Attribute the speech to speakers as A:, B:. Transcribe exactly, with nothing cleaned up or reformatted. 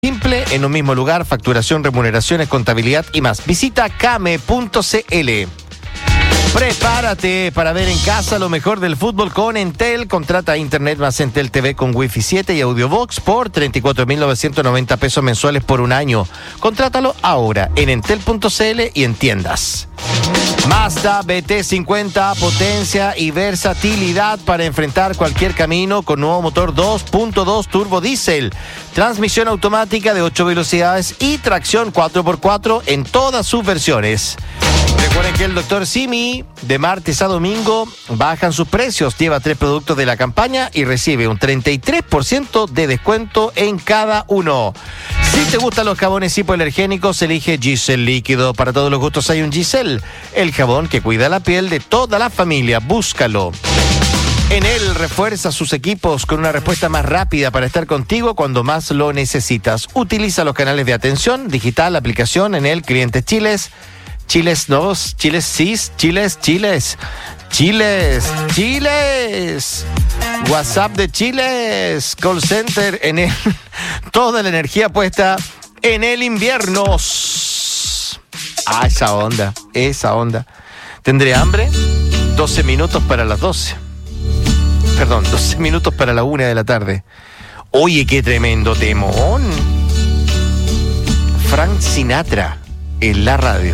A: Simple, en un mismo lugar, facturación, remuneraciones, contabilidad y más. Visita came punto cl. Prepárate para ver en casa lo mejor del fútbol con Entel. Contrata Internet más Entel T V con Wi-Fi siete y Audiobox por treinta y cuatro mil novecientos noventa pesos mensuales por un año. Contrátalo ahora en entel punto cl y en tiendas. Mazda B T cincuenta, potencia y versatilidad para enfrentar cualquier camino con nuevo motor dos punto dos turbo diésel, transmisión automática de ocho velocidades y tracción cuatro por cuatro en todas sus versiones. Recuerden que el doctor Simi, de martes a domingo, bajan sus precios. Lleva tres productos de la campaña y recibe un treinta y tres por ciento de descuento en cada uno. Si te gustan los jabones hipoalergénicos, elige Gisel Líquido. Para todos los gustos hay un Gisel, el jabón que cuida la piel de toda la familia. Búscalo. Enel refuerza sus equipos con una respuesta más rápida para estar contigo cuando más lo necesitas. Utiliza los canales de atención digital, aplicación Enel Clientes Chiles, Chiles dos, Chiles Cis, Chiles, Chiles, Chiles, Chiles, WhatsApp de Chiles, call center Enel, toda la energía puesta en el invierno. Ah, esa onda, esa onda. ¿Tendré hambre? doce minutos para las doce. Perdón, doce minutos para la una de la tarde. Oye, qué tremendo temón. Frank Sinatra en la radio.